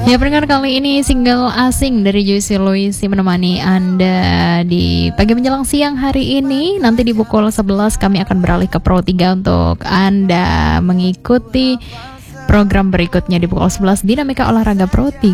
Ya, pendengar, kali ini single asing dari Juicy Luicy menemani Anda di pagi menjelang siang hari ini. Nanti di pukul 11 kami akan beralih ke Pro 3 untuk Anda mengikuti program berikutnya di pukul 11 Dinamika Olahraga Pro 3.